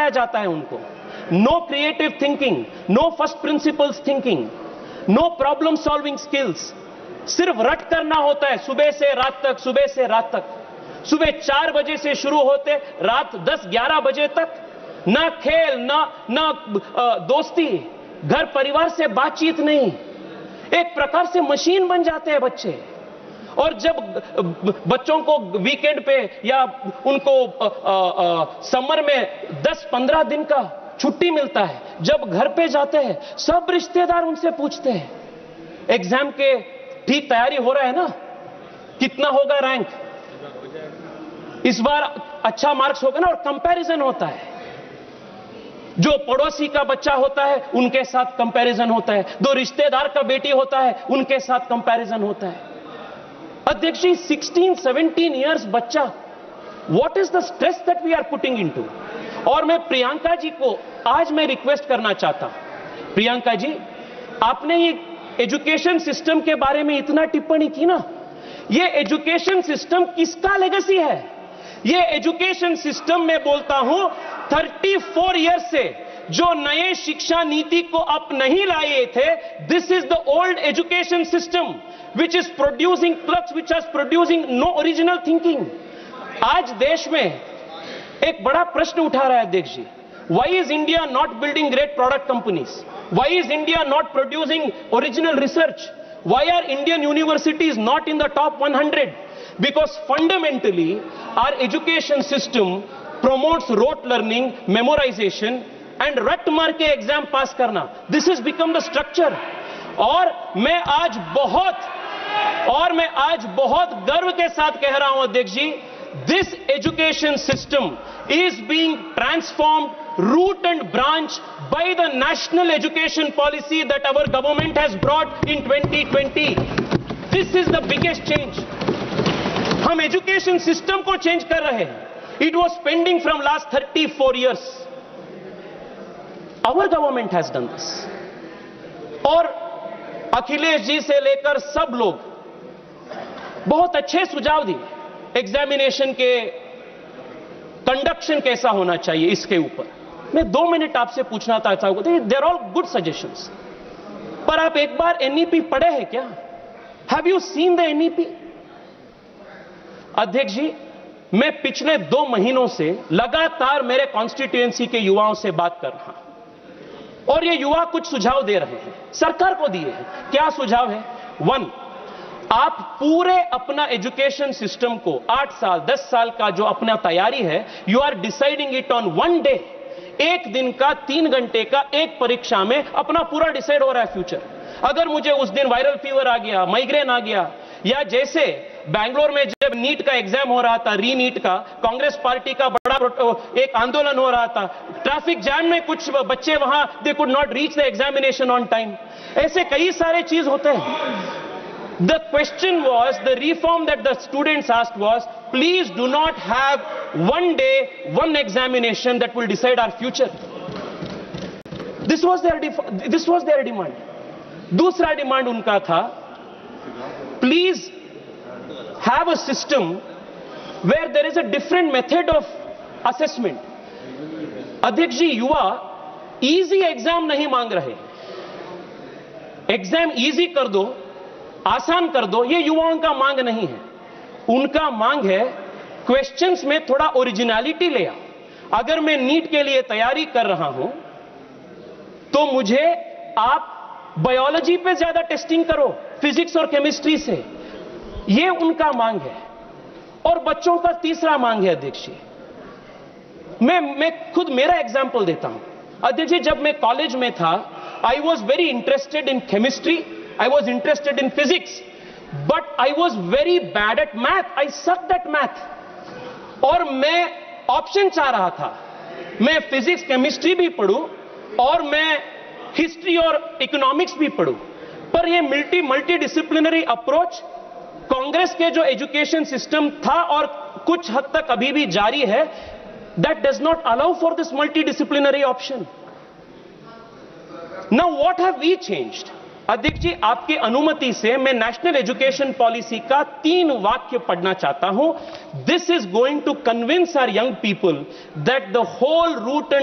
जाता है उनको। No creative thinking, no first principles thinking, no problem solving skills. सिर्फ रट करना होता है सुबह से रात तक, सुबह से रात तक। सुबह 4 बजे से शुरू होते रात 10-11 बजे तक, ना खेल ना दोस्ती, घर परिवार से बातचीत नहीं। एक प्रकार से मशीन बन जाते हैं बच्चे। और जब बच्चों को वीकेंड पे या उनको समर में 10-15 दिन का छुट्टी मिलता है, जब घर पे जाते हैं सब रिश्तेदार उनसे पूछते हैं एग्जाम के ठीक तैयारी हो रहा है ना, कितना होगा रैंक, इस बार अच्छा मार्क्स होगा ना। और कंपैरिजन होता है, जो पड़ोसी का बच्चा होता है उनके साथ कंपैरिजन होता है, जो रिश्तेदार का बेटी होता है उनके साथ कंपैरिजन होता है। अध्यक्ष जी, 16-17 इयर्स बच्चा, what is the stress that we are putting into. और मैं प्रियंका जी को आज मैं रिक्वेस्ट करना चाहता हूं, प्रियंका जी, आपने ये एजुकेशन सिस्टम के बारे में इतना टिप्पणी की ना, ये एजुकेशन सिस्टम किसका लेगेसी है? ये एजुकेशन सिस्टम में बोलता हूं 34 ईयर्स से जो नए शिक्षा नीति को आप नहीं लाए थे, this is the old education system which is producing clerks, which is producing no original thinking. आज देश में एक बड़ा प्रश्न उठा रहा है अध्यक्ष जी, why is India not building great product companies? Why is India not producing original research? Why are Indian universities not in the top 100? Because fundamentally our education system promotes rote learning, memorization and रट मार के exam पास करना. This has become the structure. और मैं आज बहुत गर्व के साथ कह रहा हूं अध्यक्ष जी, this education system is being transformed root and branch by the national education policy that our government has brought in 2020. This is the biggest change. हम एजुकेशन सिस्टम को चेंज कर रहे हैं. It was pending from last 34 years. Our government has done this. और अखिलेश जी से लेकर सब लोग बहुत अच्छे सुझाव दिए एग्जामिनेशन के कंडक्शन कैसा होना चाहिए इसके ऊपर. मैं 2 मिनट आपसे पूछना चाहता हूं, they are all good suggestions, पर आप एक बार एनईपी पढ़े हैं क्या? Have you seen the NEP? अध्यक्ष जी, मैं पिछले 2 महीनों से लगातार मेरे कॉन्स्टिट्यूएंसी के युवाओं से बात कर रहा हूं और ये युवा कुछ सुझाव दे रहे हैं, सरकार को दिए हैं. क्या सुझाव है? 1, आप पूरे अपना एजुकेशन सिस्टम को 8 साल 10 साल का जो अपना तैयारी है, you are deciding it on 1 day. एक दिन का 3 घंटे का एक परीक्षा में अपना पूरा डिसाइड हो रहा है फ्यूचर. अगर मुझे उस दिन वायरल फीवर आ गया, माइग्रेन आ गया, या जैसे बैंगलोर में जब नीट का एग्जाम हो रहा था, रीनीट का, कांग्रेस पार्टी का बड़ा एक आंदोलन हो रहा था, ट्रैफिक जैम में कुछ बच्चे वहां they could not reach the examination on time. ऐसे कई सारे चीज होते हैं. The question was, the reform that the students asked was, please do not have 1 day, 1 examination that will decide our future. This was their demand. दूसरा demand उनका था, please have a system where there is a different method of assessment. अध्यक्ष जी, युवा easy exam नहीं मांग रहे. Exam easy कर दो, आसान कर दो, ये युवाओं का मांग नहीं है. उनका मांग है क्वेश्चंस में थोड़ा ओरिजिनलिटी ले आओ. अगर मैं नीट के लिए तैयारी कर रहा हूं तो मुझे आप बायोलॉजी पे ज्यादा टेस्टिंग करो, फिजिक्स और केमिस्ट्री से. ये उनका मांग है. और बच्चों का तीसरा मांग है अध्यक्ष जी, मैं खुद मेरा एग्जांपल देता हूं. अध्यक्ष जी, जब मैं कॉलेज में था, I was very interested in chemistry, I was interested in physics, but I was very bad at math. I sucked at math. और मैं ऑप्शन चाह रहा था, मैं फिजिक्स केमिस्ट्री भी पढ़ूं और मैं हिस्ट्री और इकोनॉमिक्स भी पढ़ूं. पर ये मल्टी डिसिप्लिनरी अप्रोच कांग्रेस के जो एजुकेशन सिस्टम था और कुछ हद तक अभी भी जारी है, that does not allow for this multidisciplinary option. Now what have we changed? अध्यक्ष जी, आपकी अनुमति से मैं नेशनल एजुकेशन पॉलिसी का 3 वाक्य पढ़ना चाहता हूं. This is going to convince our young people that the whole root and